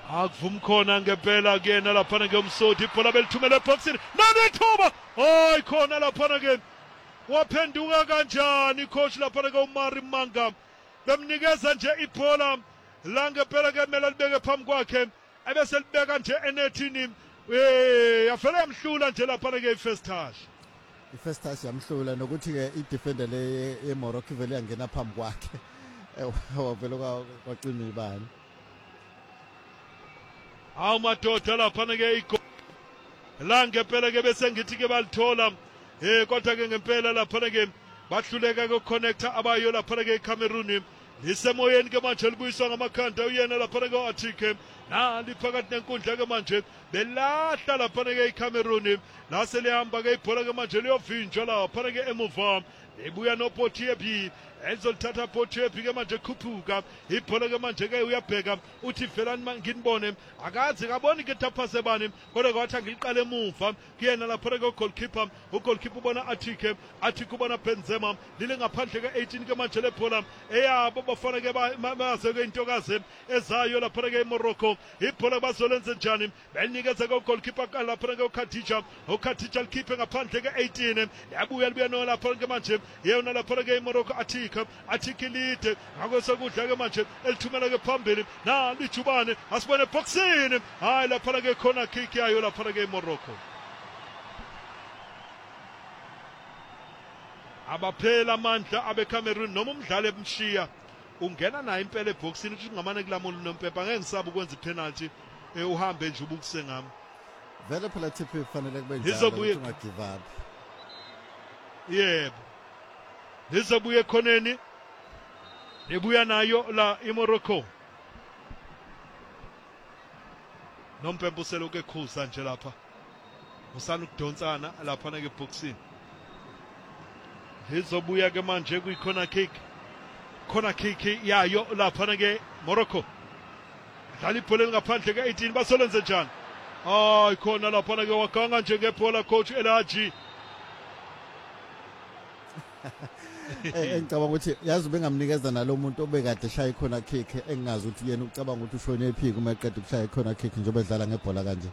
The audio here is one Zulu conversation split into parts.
akuvumi khona ngempela kuyena laphana ke umsodi ibhola belithumela eboxini nanethuba hayi khona laphana ke waphenduka kanjani coach laphana ke uMari Manga bemnikeza nje ibhola la ngempela ke kumele libeke phambi kwakhe ebese libeka nje enethini yafela yamhlula nje laphana ke ifirst touch ifirst touch yamhlula nokuthi ke idefender le eMorocco vele yangena phambi kwakhe wavela kwacima ibani awu madoda laphana ke igol la ngempela ke bese ngithi ke balithola kodwa ke ngempela laphana ke bahluleka ke connector abayo laphana ke eCameroon lisemoyeni ke manje libuyiswa ngamakhanda uyena laphana ke Atike liphakathi nenkundla ke manje belahla laphana ke eCameroon lase lihamba ke ibhola ke manje liyovinjwa laphana ke emuva ebuya noPotiebi ezolithatha Potiebi ke manje khuphuka ibhola ke manje ke uyabheka uthi velani nginibone akazi kaboni ke taphase bani kodwa kwathi ngiqale emuva kuyena lapha ke goalkeeper ubona Atike ubona Benzema lile ngaphandle ke 18 ke manje lebhola eyabo bafana ke baze ke intokazi ezayo lapha ke eMorocco ibhola bazolenza njani benikeza ke goalkeeper lapha ke uKhatija likhiphe ngaphandle ke 18 yabuya libuya no lapha ke manje yena lapha ke eMorocco Atike lide ngakwesokudla ke manje elithumela ke phambili lijubane asibone boxini hayi lapha ke corner kick yayo lapha ke eMorocco abaphela amandla abeCameroon noma umdlali emshiya ungena naye impela eboxini ukuthi ngamane kulamula noMpepa ngeke ngisaba ukwenza ipenalty uhambe nje ubukuse ngami vele phela TP kufanele kube njalo unga give up yebo lizobuye khoneni libuya nayo la eMorocco noMpepa useloke khuza nje lapha usana ukudonsana lapha na ke boxini lizobuya ke manje kuyi corner kick yayo lapha na ke Morocco dlala ibhola ngaphandle ke 18 basolenze njani hayi khona lapha na ke waganga nje ngebhola coach Elaji engicabanga ukuthi yazi bengamnikeza nalomuntu obekade shaya khona kick engazi ukuthi yena ucabanga ukuthi ushone ephika uma eqeda ukushaya khona kick njengoba edlala ngebhola kanje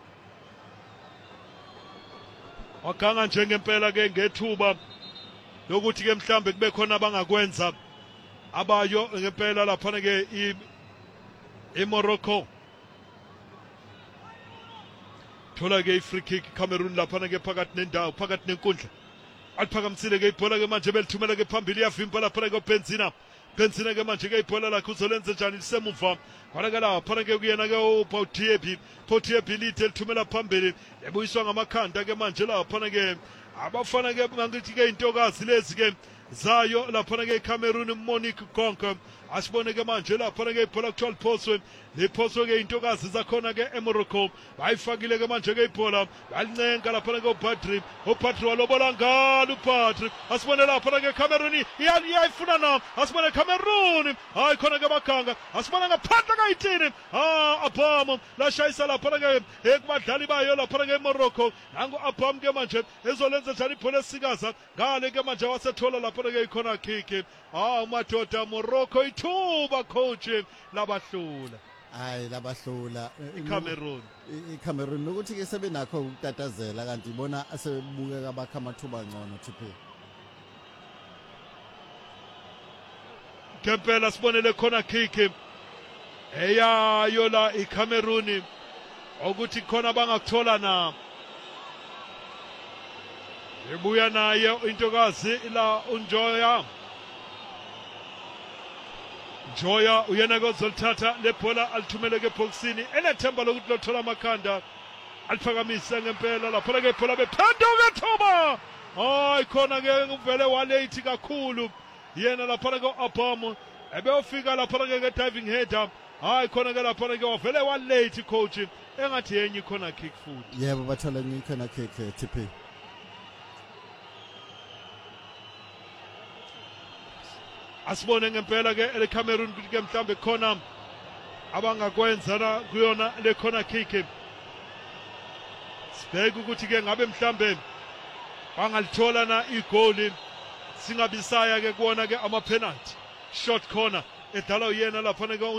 waganga nje ngempela ke ngethuba lokuthi ke mhlambe kube khona abangakwenza abayo ngempela lapha ke eMorocco thola ke free kick Cameroon lapha ke phakathi nendawo phakathi nenkundla aliphakamisile ke ibhola ke manje belithumela ke phambili yavimba lapha ke Benzema ke manje ke ibhola lakhe uzolenza njani lisemuva kwalaka lapha ke kuyena ke Potiebi lithe lithumela phambili ebuyiswa ngamakhanda ke manje lapha ke abafana ke ngithi ke intokazi lezi ke zayo lapha ke eCameroon Monique Konko asibone ke manje lapha ke ibhola kuthiwa liphoswe liphoswe ke intokazi zakhona ke eMorocco bayifakile ke manje ke ibhola balincenga lapha ke uPatrick walobola ngalo uPatrick asibone lapha ke Cameroon iyayifuna na asibone Cameroon hayi khona ke baganga asibone ngaphandle ka18 Abham lashayisa lapha ke kubadlali bayo lapha ke eMorocco nangu Abham ke manje ezolenza njani ibhola esikaza ngale ke manje wasethola lapha ke ikhona kick madoda Morocco ithuba coach labahlula hayi labahlula iCameroon ukuthi ke sebenakho ukutatazela kanti ibona asebukeka bakha amathuba ngcono TP ngempela sibonele khona kick eyayo la iCameroon ukuthi khona bangakuthola na ebuya naye intokazi la Joya uyena kozolithatha lebhola alithumele ke boxini enethemba lokuthi lothola amakhanda aliphakamisa ngempela lapha ke ibhola bephenduka ethuba hayi khona ke uvele walate kakhulu yena lapha ke Abham ebeyofika lapha ke diving header hayi khona ke lapha ke wavele walate coach engathi yenye khona kick futhi yebo bathola khona kick TP asibone ngempela ke eCameroon ukuthi ke mhlambe khona abangakwenza na kuyona le corner kick sibheke ukuthi ke ngabe mhlambe bangalithola na igoli singabisaya ke kuona ke ama penalty short corner edala uyena lapha ke